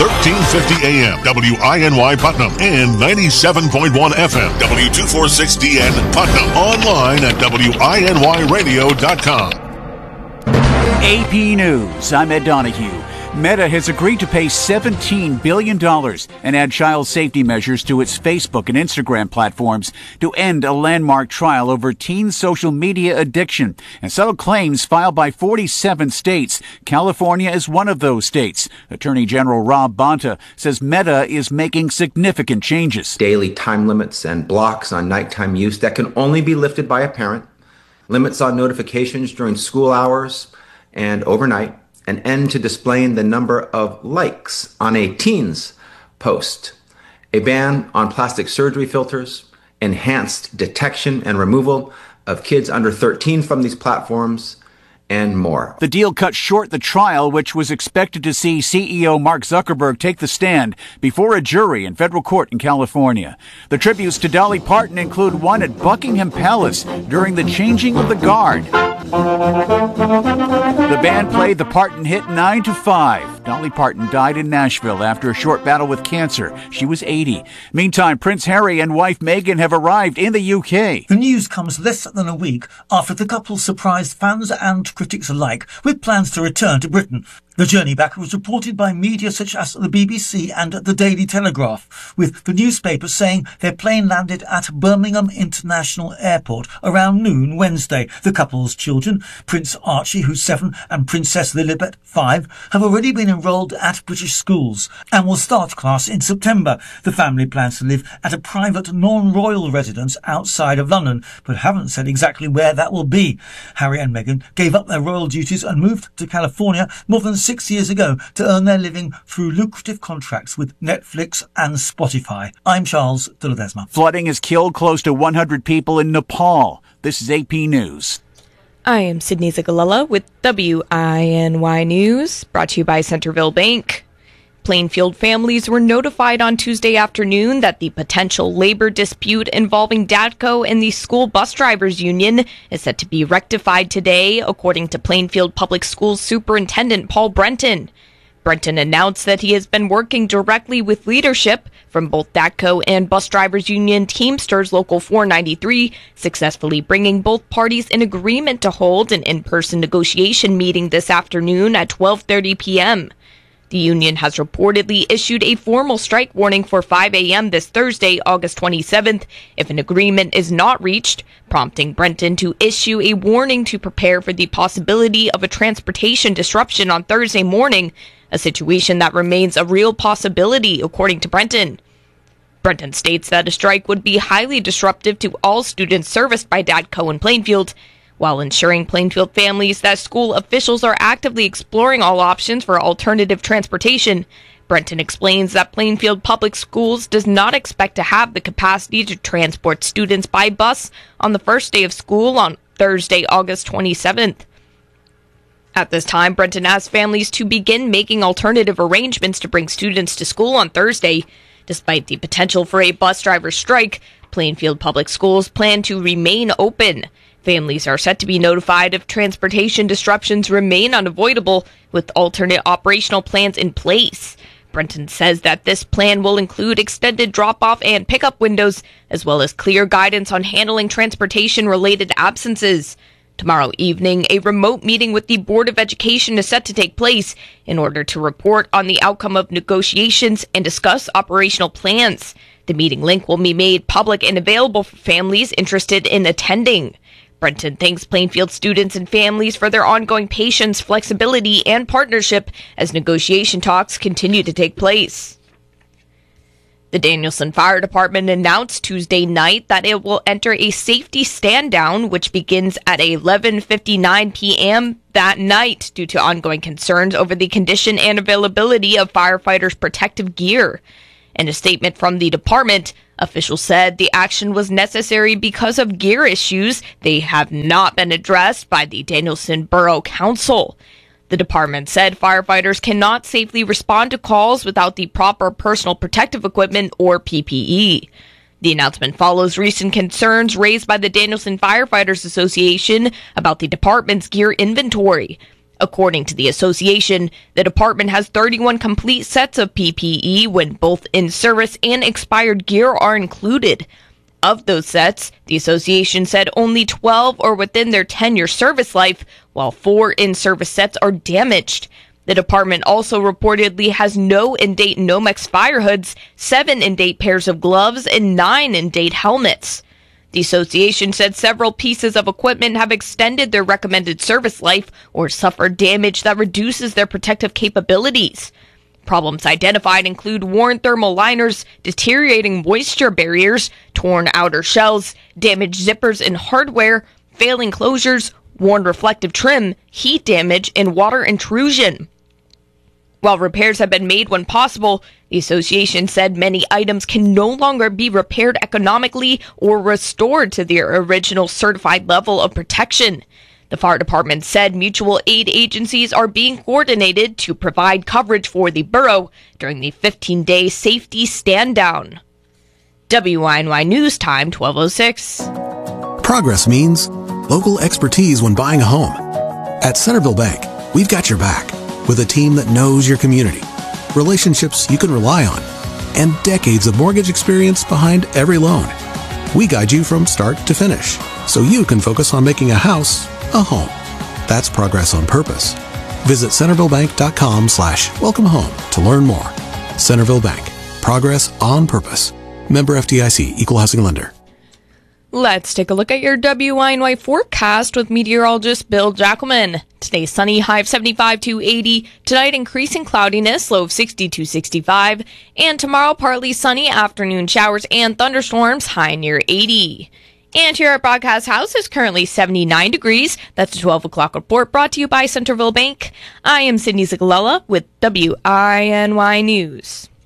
1350 AM, WINY Putnam, and 97.1 FM, W246DN Putnam. Online at WINYradio.com. AP News, I'm Ed Donahue. Meta has agreed to pay $17 billion and add child safety measures to its Facebook and Instagram platforms to end a landmark trial over teen social media addiction and settle claims filed by 47 states. California is one of those states. Attorney General Rob Bonta says Meta is making significant changes. Daily time limits and blocks on nighttime use that can only be lifted by a parent, limits on notifications during school hours and overnight, an end to displaying the number of likes on a teen's post, a ban on plastic surgery filters, enhanced detection and removal of kids under 13 from these platforms, and more. The deal cut short the trial, which was expected to see CEO Mark Zuckerberg take the stand before a jury in federal court in California. The tributes to Dolly Parton include one at Buckingham Palace during the changing of the guard. The band played the Parton hit 9 to 5. Dolly Parton died in Nashville after a short battle with cancer. She was 80. Meantime, Prince Harry and wife Meghan have arrived in the UK. The news comes less than a week after the couple surprised fans and critics alike with plans to return to Britain. The journey back was reported by media such as the BBC and the Daily Telegraph, with the newspapers saying their plane landed at Birmingham International Airport around noon Wednesday. The couple's children, Prince Archie, who's 7, and Princess Lilibet, 5, have already been enrolled at British schools and will start class in September. The family plans to live at a private non-royal residence outside of London, but haven't said exactly where that will be. Harry and Meghan gave up their royal duties and moved to California more than 6 years ago to earn their living through lucrative contracts with Netflix and Spotify. I'm Charles de Ledesma. Flooding has killed close to 100 people in Nepal. This is AP News. I am Sydney Zagalella with WINY News, brought to you by Centerville Bank. Plainfield families were notified on Tuesday afternoon that the potential labor dispute involving DATCO and the school bus drivers union is set to be rectified today, according to Plainfield Public Schools Superintendent Paul Brenton. Brenton announced that he has been working directly with leadership from both DATCO and Bus Drivers Union Teamsters Local 493, successfully bringing both parties in agreement to hold an in-person negotiation meeting this afternoon at 12:30 p.m. The union has reportedly issued a formal strike warning for 5 a.m. this Thursday, August 27th, if an agreement is not reached, prompting Brenton to issue a warning to prepare for the possibility of a transportation disruption on Thursday morning, a situation that remains a real possibility, according to Brenton. Brenton states that a strike would be highly disruptive to all students serviced by DATCO in Plainfield, while ensuring Plainfield families that school officials are actively exploring all options for alternative transportation. Brenton explains that Plainfield Public Schools does not expect to have the capacity to transport students by bus on the first day of school on Thursday, August 27th. At this time, Brenton asked families to begin making alternative arrangements to bring students to school on Thursday. Despite the potential for a bus driver strike, Plainfield Public Schools plan to remain open. Families are set to be notified if transportation disruptions remain unavoidable, with alternate operational plans in place. Brenton says that this plan will include extended drop-off and pickup windows, as well as clear guidance on handling transportation-related absences. Tomorrow evening, a remote meeting with the Board of Education is set to take place in order to report on the outcome of negotiations and discuss operational plans. The meeting link will be made public and available for families interested in attending. Brenton thanks Plainfield students and families for their ongoing patience, flexibility, and partnership as negotiation talks continue to take place. The Danielson Fire Department announced Tuesday night that it will enter a safety stand-down, which begins at 11:59 p.m. that night due to ongoing concerns over the condition and availability of firefighters' protective gear. In a statement from the department, officials said the action was necessary because of gear issues. They have not been addressed by the Danielson Borough Council. The department said firefighters cannot safely respond to calls without the proper personal protective equipment or PPE. The announcement follows recent concerns raised by the Danielson Firefighters Association about the department's gear inventory. According to the association, the department has 31 complete sets of PPE when both in-service and expired gear are included. Of those sets, the association said only 12 are within their 10-year service life, while 4 in-service sets are damaged. The department also reportedly has no in-date Nomex fire hoods, 7 in-date pairs of gloves, and 9 in-date helmets. The association said several pieces of equipment have extended their recommended service life or suffered damage that reduces their protective capabilities. Problems identified include worn thermal liners, deteriorating moisture barriers, torn outer shells, damaged zippers and hardware, failing closures, worn reflective trim, heat damage, and water intrusion. While repairs have been made when possible, the association said many items can no longer be repaired economically or restored to their original certified level of protection. The fire department said mutual aid agencies are being coordinated to provide coverage for the borough during the 15-day safety stand-down. WINY News Time, 12:06. Progress means local expertise when buying a home. At Centerville Bank, we've got your back with a team that knows your community, relationships you can rely on, and decades of mortgage experience behind every loan. We guide you from start to finish, so you can focus on making a house a home. That's progress on purpose. Visit centervillebank.com/welcome home to learn more. Centerville Bank. Progress on purpose. Member FDIC, Equal Housing Lender. Let's take a look at your WINY forecast with meteorologist Bill Jackelman. Today, sunny, high of 75 to 80. Tonight, increasing cloudiness, low of 60 to 65. And tomorrow, partly sunny, afternoon showers and thunderstorms, high near 80. And here at Broadcast House is currently 79 degrees. That's a 12 o'clock report brought to you by Centerville Bank. I am Sydney Zigalella with WINY News.